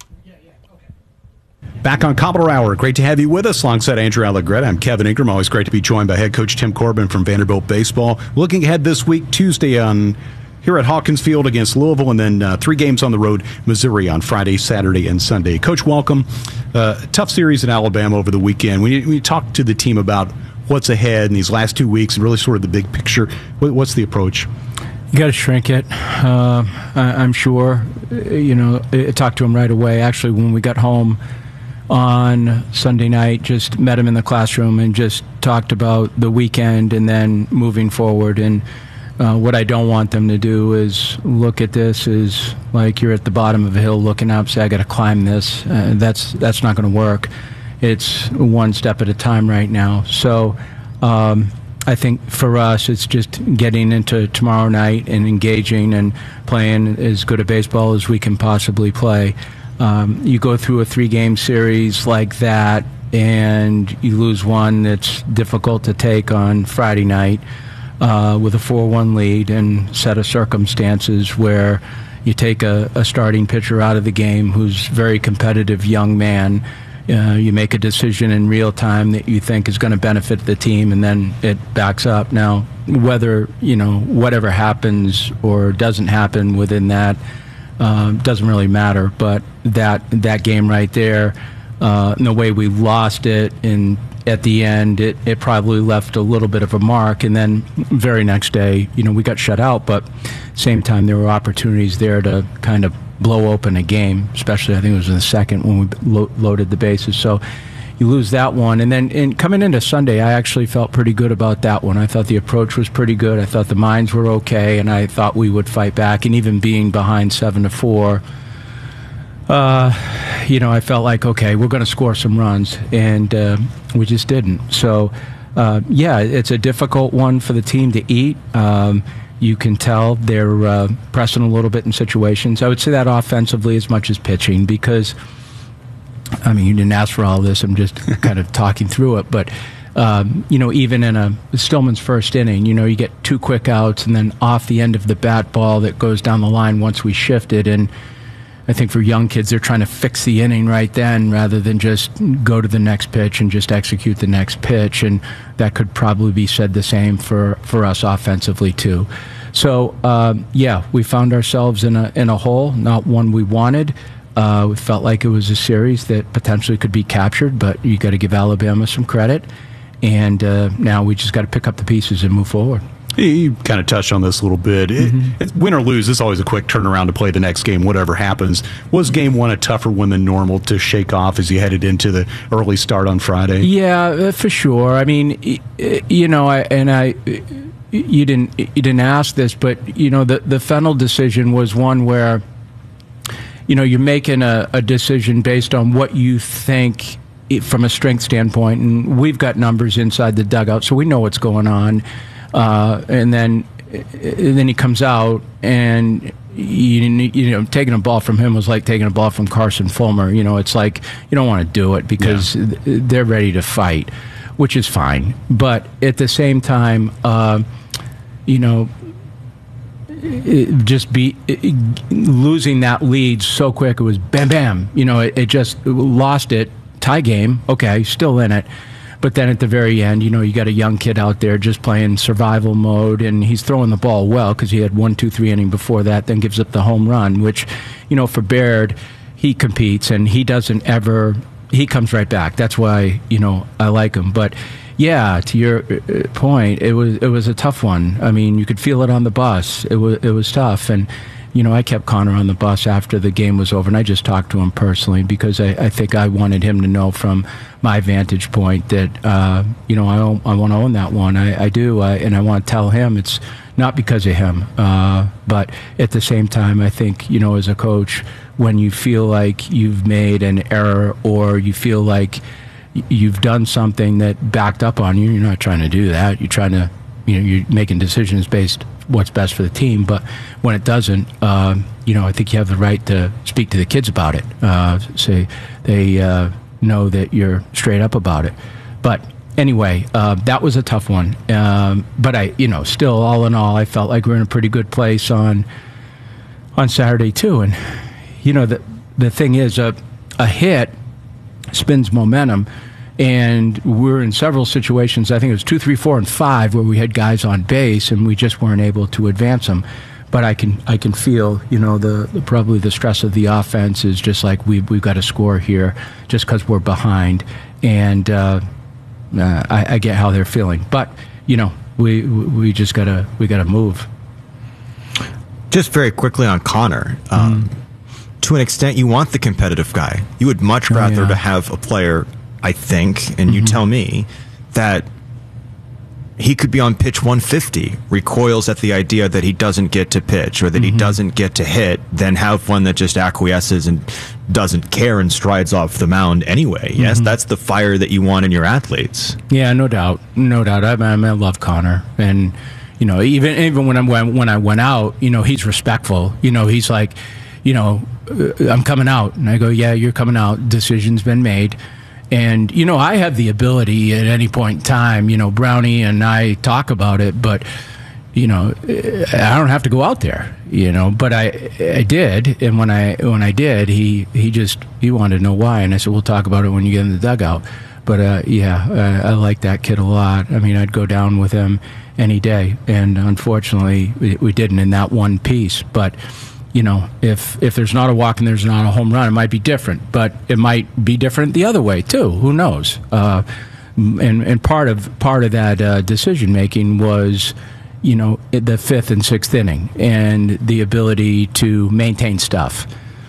Back on Commodore Hour. Great to have you with us alongside Andrew Allegretta. I'm Kevin Ingram. Always great to be joined by head coach Tim Corbin from Vanderbilt Baseball. Looking ahead this week, Tuesday on here at Hawkins Field against Louisville, and then uh, three games on the road, Missouri on Friday, Saturday, and Sunday. Coach, welcome. Uh, tough series in Alabama over the weekend. When you, when you talk to the team about what's ahead in these last two weeks and really sort of the big picture, what, what's the approach? You got to shrink it. Uh, I, I'm sure. You know, I talked to him right away. Actually, when we got home on Sunday night, just met him in the classroom and just talked about the weekend and then moving forward. And Uh, what I don't want them to do is look at this as like you're at the bottom of a hill looking up, say, I got to climb this. Uh, that's that's not going to work. It's one step at a time right now. So um, I think for us, it's just getting into tomorrow night and engaging and playing as good a baseball as we can possibly play. Um, you go through a three-game series like that, and you lose one that's difficult to take on Friday night uh, with a four one lead and set of circumstances where you take a, a starting pitcher out of the game who's a very competitive young man. Uh, you make a decision in real time that you think is going to benefit the team, and then it backs up. Now, whether, you know, whatever happens or doesn't happen within that uh, doesn't really matter, but that that game right there, Uh, and the way we lost it, and at the end, it, it probably left a little bit of a mark. And then very next day, you know, we got shut out, but same time there were opportunities there to kind of blow open a game, especially I think it was in the second when we lo- loaded the bases. So you lose that one. And then in, coming into Sunday, I actually felt pretty good about that one. I thought the approach was pretty good. I thought the minds were okay, and I thought we would fight back. And even being behind seven to four, Uh, you know, I felt like, okay, we're going to score some runs, and uh, we just didn't. So, uh, yeah, it's a difficult one for the team to eat. Um, you can tell they're uh, pressing a little bit in situations. I would say that offensively as much as pitching, because, I mean, you didn't ask for all this. I'm just kind of talking through it. But, um, you know, even in a Stillman's first inning, you know, you get two quick outs, and then off the end of the bat ball that goes down the line once we shifted, and I think for young kids, they're trying to fix the inning right then rather than just go to the next pitch and just execute the next pitch. And that could probably be said the same for, for us offensively, too. So, uh, yeah, we found ourselves in a in a hole, not one we wanted. Uh, we felt like it was a series that potentially could be captured, but you got to give Alabama some credit. And uh, now we just got to pick up the pieces and move forward. You kind of touched on this a little bit. Mm-hmm. It, win or lose, it's always a quick turnaround to play the next game, whatever happens. Was game one a tougher one than normal to shake off as you headed into the early start on Friday? Yeah, for sure. I mean, you know, I, and I, you didn't you didn't ask this, but you know, the the Fennell decision was one where, you know, you're making a, a decision based on what you think from a strength standpoint, and we've got numbers inside the dugout, so we know what's going on. Uh, and then, and then he comes out, and you, you know, taking a ball from him was like taking a ball from Carson Fulmer. You know, it's like you don't want to do it because yeah. they're ready to fight, which is fine. But at the same time, uh, you know, it just be it, losing that lead so quick. It was bam, bam. You know, it, it just lost it. Tie game. Okay, still in it. But then at the very end, you know, you got a young kid out there just playing survival mode, and he's throwing the ball well because he had one, two, three inning before that, then gives up the home run, which, you know, for Baird, he competes, and he doesn't ever, he comes right back. That's why, you know, I like him. But, yeah, to your point, it was it was a tough one. I mean, you could feel it on the bus. It was, it was tough. And, you know, I kept Connor on the bus after the game was over, and I just talked to him personally because I, I think I wanted him to know from my vantage point that, uh, you know, I, I want to own that one. I, I do, I, and I want to tell him it's not because of him. Uh, but at the same time, I think, you know, as a coach, when you feel like you've made an error or you feel like you've done something that backed up on you, you're not trying to do that. You're trying to, you know, you're making decisions based what's best for the team, but when it doesn't, uh, you know, I think you have the right to speak to the kids about it. Uh, say they uh, know that you're straight up about it. But anyway, uh, that was a tough one. Um, but I, you know, still, all in all, I felt like we were in a pretty good place on on Saturday too. And you know, the the thing is, a a hit spins momentum. And we're in several situations, I think it was two, three, four, and five, where we had guys on base, and we just weren't able to advance them. But I can I can feel, you know, the, the probably the stress of the offense is just like we've, we've got to score here just because we're behind. And uh, uh, I, I get how they're feeling. But, you know, we we just got to we got to move. Just very quickly on Connor. Um, mm. To an extent, you want the competitive guy. You would much rather oh, yeah. to have a player, I think, and you mm-hmm. tell me, that he could be on pitch one fifty, recoils at the idea that he doesn't get to pitch or that mm-hmm. he doesn't get to hit, then have one that just acquiesces and doesn't care and strides off the mound anyway. Mm-hmm. Yes, that's the fire that you want in your athletes. Yeah, no doubt. No doubt. I, I, I love Connor. And, you know, even even when, I, when I went out, you know, he's respectful. You know, he's like, you know, I'm coming out. And I go, yeah, you're coming out. Decision's been made. And, you know, I have the ability at any point in time, you know, Brownie and I talk about it, but, you know, I don't have to go out there, you know, but I I did. And when I when I did, he, he just, he wanted to know why. And I said, we'll talk about it when you get in the dugout. But, uh, yeah, I, I like that kid a lot. I mean, I'd go down with him any day. And unfortunately, we, we didn't in that one piece. But, you know, if if there's not a walk and there's not a home run, it might be different. But it might be different the other way too. Who knows? Uh, and and part of part of that uh, decision making was, you know, the fifth and sixth inning and the ability to maintain stuff.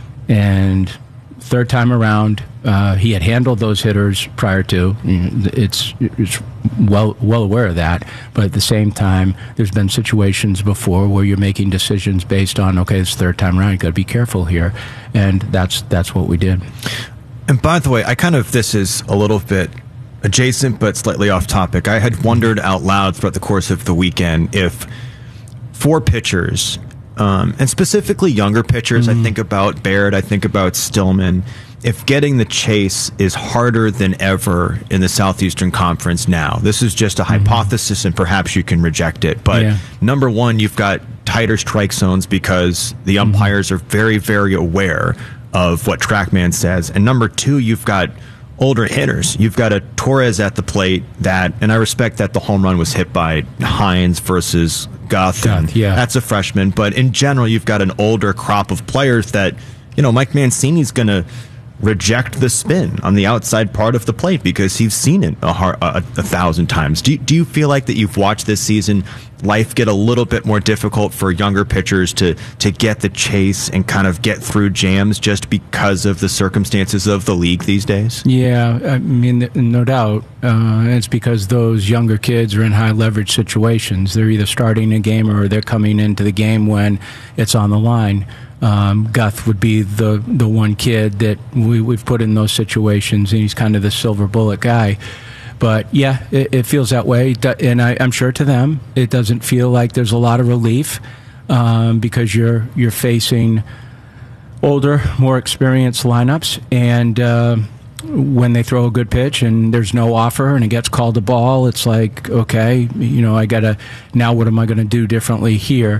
And third time around, uh, he had handled those hitters prior to. It's, it's well well aware of that, but at the same time, there's been situations before where you're making decisions based on, okay, it's third time around, you got to be careful here, and that's that's what we did. And by the way, I kind of this is a little bit adjacent, but slightly off topic. I had wondered out loud throughout the course of the weekend if four pitchers. Um, and specifically younger pitchers, mm-hmm. I think about Baird, I think about Stillman. If getting the chase is harder than ever in the Southeastern Conference now, this is just a mm-hmm. hypothesis and perhaps you can reject it. But yeah. number one, you've got tighter strike zones because the umpires mm-hmm. are very, very aware of what TrackMan says. And number two, you've got older hitters. You've got a Torres at the plate that, and I respect that the home run was hit by Hines versus Guth. Guth, yeah. That's a freshman. But in general, you've got an older crop of players that, you know, Mike Mancini's going to reject the spin on the outside part of the plate because he's seen it a, a, a thousand times. Do you, do you feel like that you've watched this season life get a little bit more difficult for younger pitchers to to get the chase and kind of get through jams just because of the circumstances of the league these days? Yeah, I mean, no doubt. Uh, it's because those younger kids are in high leverage situations. They're either starting a game or they're coming into the game when it's on the line. Um, Guth would be the the one kid that we, we've put in those situations, and he's kind of the silver bullet guy. But yeah, it, it feels that way, and I, I'm sure to them it doesn't feel like there's a lot of relief um, because you're you're facing older, more experienced lineups, and uh, when they throw a good pitch and there's no offer and it gets called a ball, it's like, okay, you know, I gotta now what am I going to do differently here?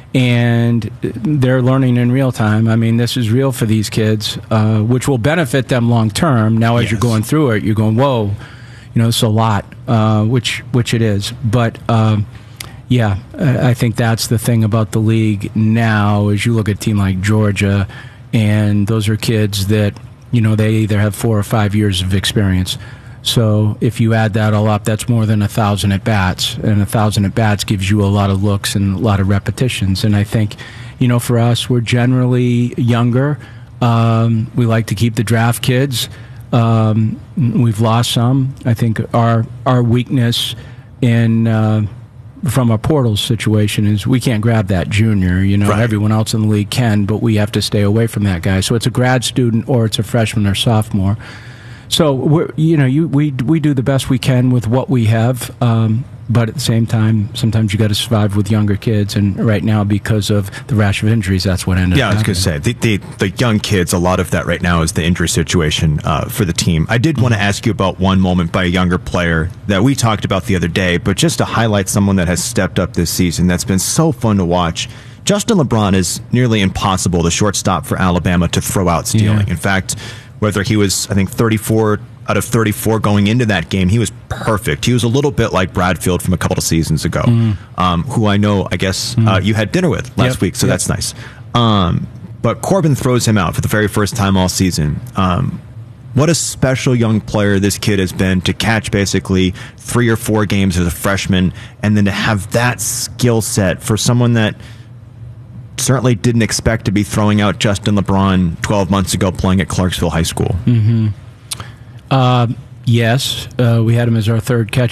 And they're learning in real time. I mean, this is real for these kids, uh, which will benefit them long term. Now, as yes. you're going through it, you're going, whoa, you know, it's a lot, uh, which which it is. But um, yeah, I think that's the thing about the league now. As you look at a team like Georgia, and those are kids that, you know, they either have four or five years of experience. So if you add that all up, that's more than a thousand at bats, and a thousand at bats gives you a lot of looks and a lot of repetitions. And I think, you know, for us, we're generally younger. Um, we like to keep the draft kids. Um, we've lost some. I think our our weakness in uh, from our portals situation is we can't grab that junior. You know, right. Everyone else in the league can, but we have to stay away from that guy. So it's a grad student or it's a freshman or sophomore. So we're, you know, you, we we do the best we can with what we have, um, but at the same time, sometimes you got to survive with younger kids. And right now, because of the rash of injuries, that's what ended. Yeah, up I was going to say the, the the young kids. A lot of that right now is the injury situation uh, for the team. I did want to ask you about one moment by a younger player that we talked about the other day, but just to highlight someone that has stepped up this season that's been so fun to watch. Justin LeBron is nearly impossible, the shortstop for Alabama, to throw out stealing. Yeah. In fact, whether he was, I think, thirty-four out of thirty-four going into that game, he was perfect. He was a little bit like Bradfield from a couple of seasons ago, mm. um, who I know, I guess, mm. uh, you had dinner with last yep. week, so yep. that's nice. Um, but Corbin throws him out for the very first time all season. Um, what a special young player this kid has been to catch basically three or four games as a freshman, and then to have that skill set for someone that certainly didn't expect to be throwing out Justin LeBron twelve months ago playing at Clarksville High School. Mm-hmm. Uh, yes, uh, we had him as our third catcher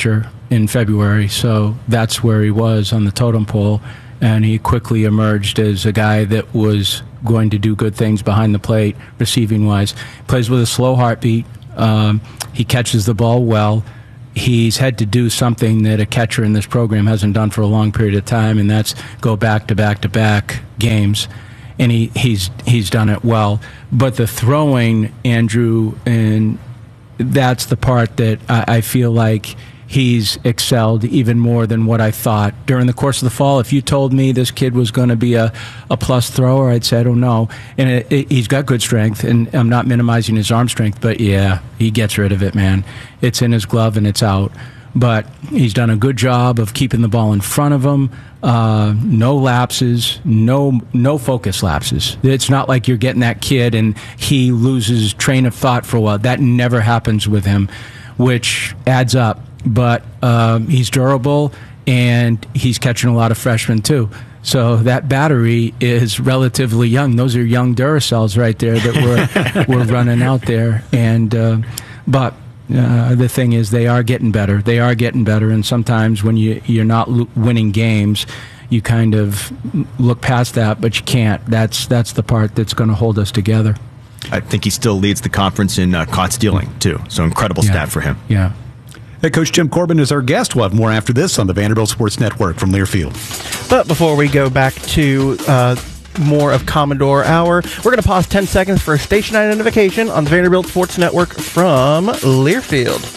in February, so that's where he was on the totem pole, and he quickly emerged as a guy that was going to do good things behind the plate, receiving-wise. Plays with a slow heartbeat. Um, he catches the ball well. He's had to do something that a catcher in this program hasn't done for a long period of time, and that's go back-to-back-to-back games. And he, he's he's done it well. But the throwing, Andrew, and that's the part that I, I feel like he's excelled even more than what I thought. During the course of the fall, if you told me this kid was going to be a, a plus thrower, I'd say, I don't know. And it, it, he's got good strength, and I'm not minimizing his arm strength, but yeah, he gets rid of it, man. It's in his glove and it's out. But he's done a good job of keeping the ball in front of him. Uh, no lapses, no no focus lapses. It's not like you're getting that kid and he loses train of thought for a while. That never happens with him, which adds up. But um, he's durable, and he's catching a lot of freshmen, too. So that battery is relatively young. Those are young Duracells right there that we're, we're running out there. And uh, But uh, the thing is, they are getting better. They are getting better, and sometimes when you, you're not lo- winning games, you kind of look past that, but you can't. That's, that's the part that's going to hold us together. I think he still leads the conference in uh, caught stealing, too. So incredible yeah. stat for him. Yeah. Hey, Coach Tim Corbin is our guest. We'll have more after this on the Vanderbilt Sports Network from Learfield. But before we go back to uh, more of Commodore Hour, we're going to pause ten seconds for station identification on the Vanderbilt Sports Network from Learfield.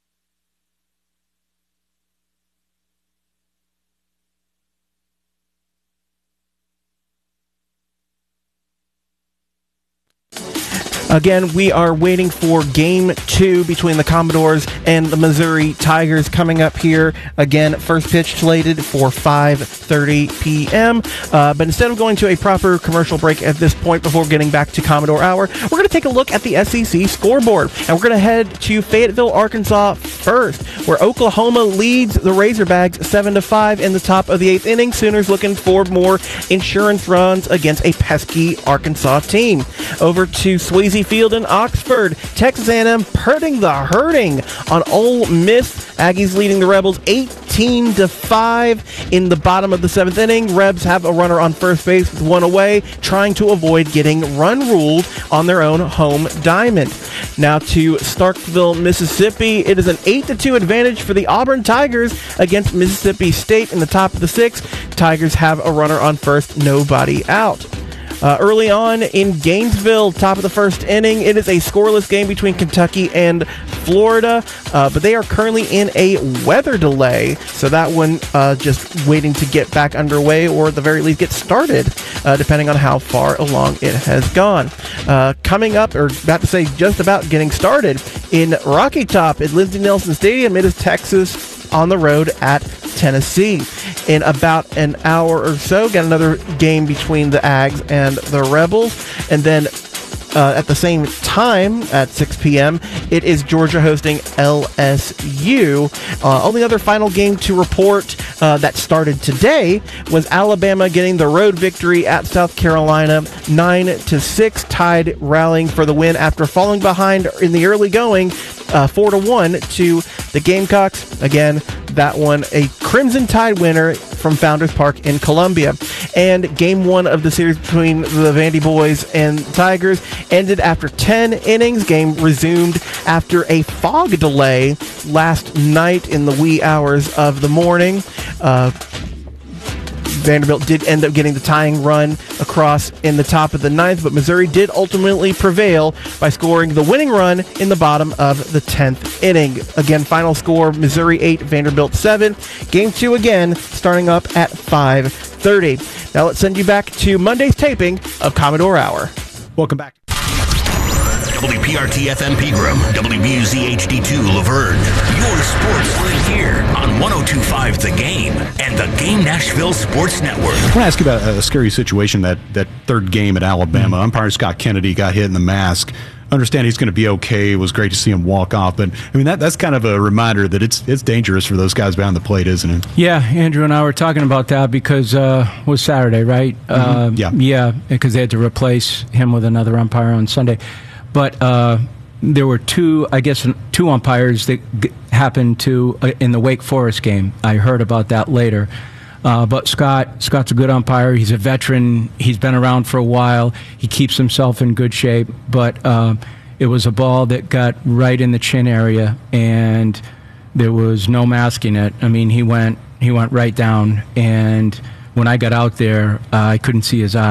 Again, we are waiting for game two between the Commodores and the Missouri Tigers coming up here. Again, first pitch slated for five thirty p.m. Uh, but instead of going to a proper commercial break at this point before getting back to Commodore Hour, we're going to take a look at the S E C scoreboard. And we're going to head to Fayetteville, Arkansas first, where Oklahoma leads the Razorbacks seven to five in the top of the eighth inning. Sooners looking for more insurance runs against a pesky Arkansas team. Over to Swayze Field in Oxford, Texas A and M hurting the hurting on Ole Miss. Aggies leading the Rebels eighteen to five in the bottom of the seventh inning. Rebs have a runner on first base with one away, trying to avoid getting run ruled on their own home diamond. Now to Starkville, Mississippi. It is an eight to two advantage for the Auburn Tigers against Mississippi State in the top of the sixth. Tigers have a runner on first, nobody out. Uh, early on in Gainesville, top of the first inning, it is a scoreless game between Kentucky and Florida, uh, but they are currently in a weather delay, so that one uh, just waiting to get back underway, or at the very least get started, uh, depending on how far along it has gone. Uh, coming up, or about to say just about getting started, in Rocky Top at Lindsey Nelson Stadium, it is Texas on the road at Tennessee. In about an hour or so, got another game between the Ags and the Rebels. And then uh, at the same time, at six p.m., it is Georgia hosting L S U. Uh, only other final game to report uh, that started today was Alabama getting the road victory at South Carolina, nine to six. Tide rallying for the win after falling behind in the early going, uh, four to one to the Gamecocks. Again, that one a Crimson Tide winner from Founders Park in Columbia. And game one of the series between the Vandy Boys and Tigers ended after ten innings. Game resumed after a fog delay last night in the wee hours of the morning. Uh, Vanderbilt did end up getting the tying run across in the top of the ninth, but Missouri did ultimately prevail by scoring the winning run in the bottom of the tenth inning. Again, final score, Missouri eight, Vanderbilt seven. Game two again, starting up at five thirty. Now let's send you back to Monday's taping of Commodore Hour. Welcome back. W P R T F M Pegram, W B U Z H D two Laverne. Your sports live here on one oh two point five The Game and the Game Nashville Sports Network. I want to ask you about a scary situation, that, that third game at Alabama. Mm-hmm. Umpire Scott Kennedy got hit in the mask. I understand he's going to be okay. It was great to see him walk off, but I mean that that's kind of a reminder that it's it's dangerous for those guys behind the plate, isn't it? Yeah, Andrew and I were talking about that because uh, it was Saturday, right? Mm-hmm. Uh, yeah, yeah, because they had to replace him with another umpire on Sunday. But uh, there were two, I guess, two umpires that g- happened to uh, in the Wake Forest game. I heard about that later. Uh, but Scott, Scott's a good umpire. He's a veteran. He's been around for a while. He keeps himself in good shape. But uh, it was a ball that got right in the chin area, and there was no masking it. I mean, he went he went right down, and when I got out there, uh, I couldn't see his eyes.